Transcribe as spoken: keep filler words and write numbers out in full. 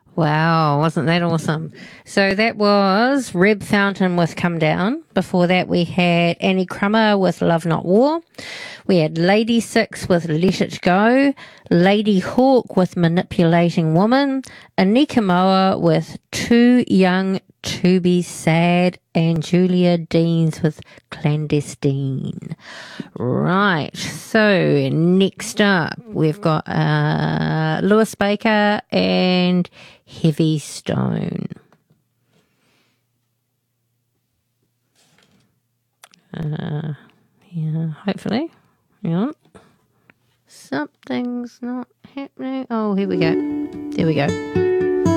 Wow, wasn't that awesome? So that was Reb Fountain with Come Down. Before that, we had Annie Crummer with Love Not War. We had Lady Six with Let It Go. Lady Hawk with Manipulating Woman. Anika Moa with Too Young to Be Sad. And Julia Deans with Clandestine. Right, so next up, we've got uh, Lewis Baker and Heavy Stone. Uh, yeah, hopefully. Yeah. Something's not happening. Oh, here we go. There we go.